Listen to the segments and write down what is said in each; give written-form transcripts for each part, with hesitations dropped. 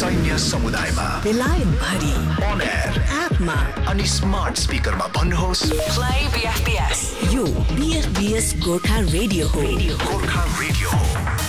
सैन्य समुदायमा, बेलायत भरि, on air, एपमा अनि स्मार्ट स्पिकरमा भन्नुहोस् Play BFBS. यो BFBS गोर्खा रेडियो हो. गोर्खा रेडियो हो।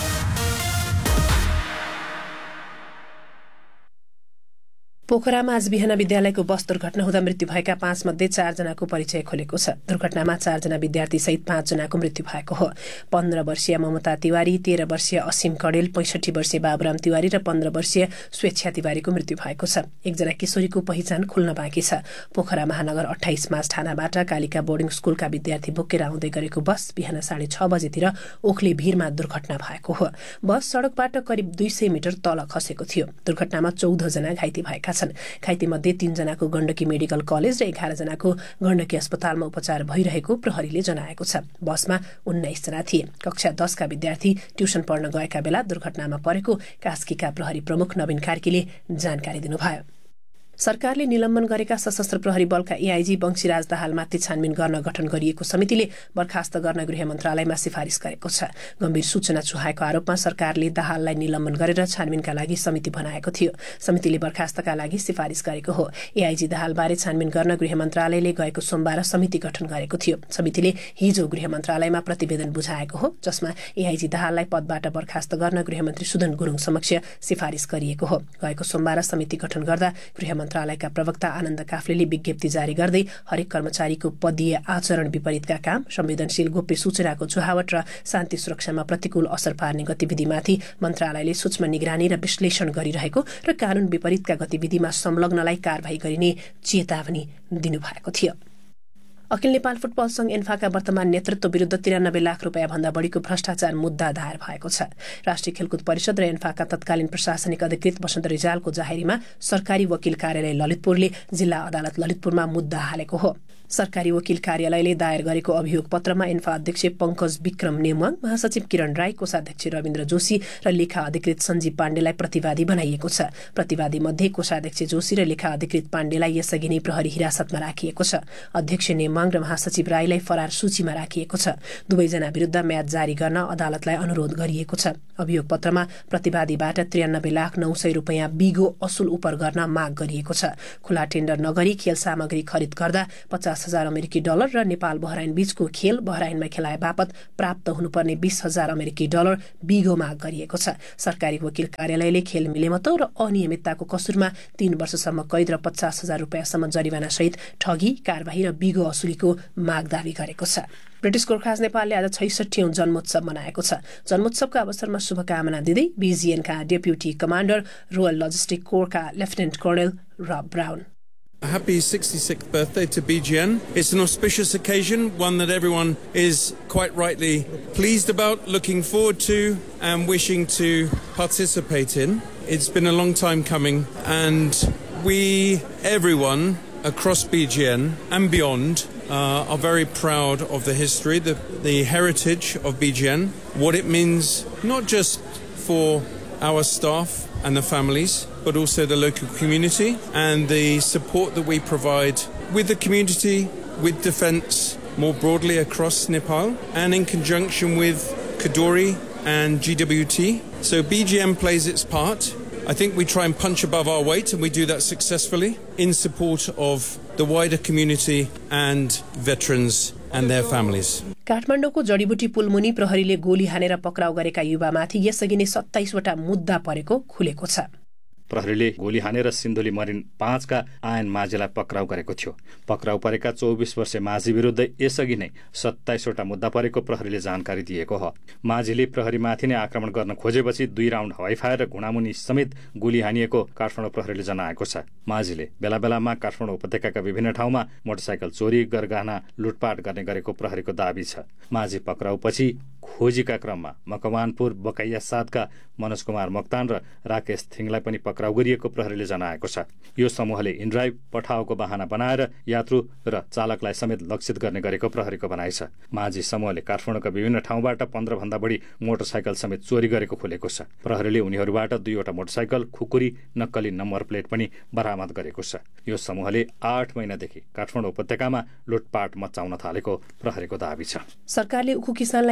पोखरामा आज बिहान विद्यालयको बस दुर्घटना हुँदा मृत्यु भएका 5 मध्ये 4 जनाको परिचय खुलेको छ। दुर्घटनामा 4 जना विद्यार्थी सहित 5 जनाको मृत्यु भएको हो। 15 वर्षीय ममता तिवारी, 13 वर्षीय असीम कडेल, 65 वर्षीय बाबुराम तिवारी र 15 वर्षीय स्वेच्छा तिवारीको मृत्यु भएको छ। एकजना किशोरीको पहिचान खुल्न बाँकी छ। पोखरा महानगर 28 मास थानाबाट कालिका बोर्डिङ स्कुलका विद्यार्थी बोकेर आउँदै गरेको बस बिहान 6:30 बजेतिर ओखली भिरमा दुर्घटना भएको हो। बस सडकबाट करिब 200 मिटर तल खसेको थियो। दुर्घटनामा 14 जना घाइते भएका छन्। घाइते मध्ये 3 जनाको गण्डकी मेडिकल कलेज र 11 जनाको गण्डकी अस्पतालमा उपचार भइरहेको प्रहरीले जनाएको छ। बसमा 19 जना थिए। कक्षा 10 का विद्यार्थी ट्युसन पढ्न गएका बेला दुर्घटनामा परेको कास्कीका प्रहरी प्रमुख नवीन कार्कीले जानकारी दिनुभयो। सरकारले निलम्बन गरेका सशस्त्र प्रहरी बलका एआईजी बंशीराज दाहालमाथि छानबिन गर्न गठन गरिएको समितिले बर्खास्त गर्न गृह मन्त्रालयमा सिफारिस गरेको छ। गम्भीर सूचना छुहाएको आरोपमा सरकारले दाहाललाई निलम्बन गरेर छानबिनका लागि समिति बनाएको थियो। समितिले बर्खास्तका लागि सिफारिस गरेको हो। एआईजी दाहालबारे छानबिन गर्न गृह मन्त्रालयले गएको सोमबार समिति गठन गरेको थियो। समितिले हिजो गृह मन्त्रालयमा प्रतिवेदन बुझाएको हो, जसमा एआईजी दाहाललाई पदबाट बर्खास्त गर्न गृहमन्त्री सुदन गुरुङ समक्ष सिफारिस गरिएको हो। गएको सोमबार समिति गठन गर्दा गृह मन्त्रालयका प्रवक्ता आनन्द काफ्लेले विज्ञप्ति जारी गर्दै हरेक कर्मचारीको पदीय आचरण विपरीतका काम, संवेदनशील गोप्य सूचनाको छुहावट र शान्ति सुरक्षामा प्रतिकूल असर पार्ने गतिविधिमाथि मन्त्रालयले सूक्ष्म निगरानी र विश्लेषण गरिरहेको र कानून विपरीतका गतिविधिमा संलग्नलाई कारबाही गरिने चेतावनी दिनुभएको थियो। अखिल नेपाल फुटबल संघ एन्फाका वर्तमान नेतृत्व विरुद्ध 93 लाख रुपियाँ भन्दा बढीको भ्रष्टाचार मुद्दा दायर भएको छ। राष्ट्रिय खेलकुद परिषद र एन्फाका तत्कालीन प्रशासनिक अधिकृत वसन्त रिजालको जाहेरीमा सरकारी वकिल कार्यालय ललितपुरले जिल्ला अदालत ललितपुरमा मुद्दा हालेको हो। सरकारी वकिल कार्यालयले दायर गरेको अभियोग पत्रमा एन्फा अध्यक्ष पंकज विक्रम नेमवाङ, महासचिव किरण राई, कोषाध्यक्ष रविन्द्र जोशी र लेखा अधिकृत सञ्जीव पाण्डेलाई प्रतिवादी बनाइएको छ। प्रतिवादी मध्ये कोषाध्यक्ष जोशी र लेखा अधिकृत पाण्डेलाई यसअघि नै प्रहरी हिरासतमा राखिएको छ। अध्यक्ष नेमवाङ र महासचिव राईलाई फरार सूचीमा राखिएको छ। दुवैजना विरुद्ध म्याद जारी गर्न अदालतलाई अनुरोध गरिएको छ। अभियोग पत्रमा प्रतिवादीबाट 93,900,000 रुपियाँ बिगो असुल उपर गर्न माग गरिएको छ। खुला टेन्डर नगरी खेल सामग्री खरिद गर्दा 50,000 अमेरिकी डलर र नेपाल बहराइन बीचको खेल बहराइनमा खेलाए बापत प्राप्त हुनुपर्ने 20,000 अमेरिकी डलर बिगो माग गरिएको छ। सरकारी वकिल कार्यालयले खेल मिलेमतो र अनियमितताको कसुरमा 3 वर्षसम्म कैद र 50,000 रुपियाँसम्म जरिवाना सहित ठगी, कारबाही र बिगो असुलीको माग दावी गरेको छ। ब्रिटिश गोर्खाज नेपालले आज 66औं जन्मोत्सव मनाएको छ। जन्मोत्सवको अवसरमा शुभकामना दिँदै बीजीएनका डेप्युटी कमान्डर रोयल लजिस्टिक कोरका लेफ्टिनेन्ट कर्णेल रब brown A happy 66th birthday to BGN. It's an auspicious occasion, one that everyone is quite rightly pleased about, looking forward to and wishing to participate in. It's been a long time coming, and we, everyone across BGN and beyond, are very proud of the history, the heritage of BGN, what it means not just for our staff and the families, but also the local community and the support that we provide with the community, with defence more broadly across Nepal, and in conjunction with Kaduri and GWT. So BGM plays its part. I think we try and punch above our weight, and we do that successfully in support of the wider community and veterans and their families. काठमाडौँको जडीबुटी पुल मुनि प्रहरीले गोली हानेर पक्राउ गरेका युवामाथि यसअघि नै 27 वटा मुद्दा परेको खुलेको छ। प्रहरीले गोली हानेर सिन्धुली मरिन 5 का आयन माझीलाई पक्राउ गरेको थियो। पक्राउ परेका 24 वर्षीय माझी विरुद्ध यसअघि नै 27 वटा मुद्दा परेको प्रहरीले जानकारी दिएको हो। माझीले प्रहरीमाथि नै आक्रमण गर्न खोजेपछि 2 राउन्ड हवाई फायर र घुँडामुनि समेत गोली हानिएको काठमाडौँ प्रहरीले जनाएको छ। माझीले बेला बेलामा काठमाडौँ उपत्यकाका विभिन्न ठाउँमा मोटरसाइकल चोरी, गरगहना लुटपाट गर्ने गरेको प्रहरीको दाबी छ। माझी पक्राउपछि खोजीका क्रममा मकवानपुर बकैया 7 का मनोज कुमार मोक्तान र राकेश थिङलाई पनि पक्राउ गरिएको प्रहरीले जनाएको छ। यो समूहले इनड्राइभ पठाओको बहाना बनाएर यात्रु र चालकलाई समेत लक्षित गर्ने गरेको प्रहरीको भनाइ छ। माझी समूहले काठमाडौँका विभिन्न ठाउँबाट 15 भन्दा बढी मोटरसाइकल समेत चोरी गरेको खुलेको छ। प्रहरीले उनीहरूबाट 2 वटा मोटरसाइकल, खुकुरी, नक्कली नम्बर प्लेट पनि बरामद गरेको छ। यो समूहले 8 महिनादेखि काठमाडौँ उपत्यकामा लुटपाट मचाउन थालेको प्रहरीको दाबी छ। सरकारले उखु किसानलाई 1 अर्ब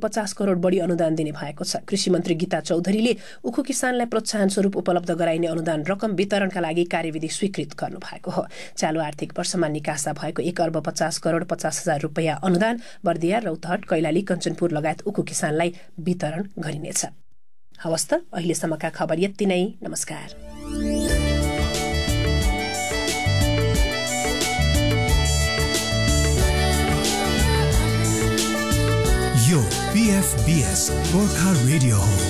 50 करोड बढी अनुदान दिने भएको छ। कृषि मन्त्री गीता चौधरीले उखु किसानलाई प्रोत्साहन स्वरूप उपलब्ध गराइने अनुदान रकम वितरणका लागि कार्यविधि स्वीकृत गर्नु भएको हो। चालु आर्थिक वर्षमा निकासा भएको 1 अर्ब 50 करोड 50 हजार रुपैयाँ अनुदान बर्दिया, रौतहट, कैलाली, कञ्चनपुर लगायत उखु किसानलाई वितरण गरिनेछ। हवस् त अहिलेसम्मका खबर यति नै। नमस्कार। यो PFBS गोर्खा रेडियो हो।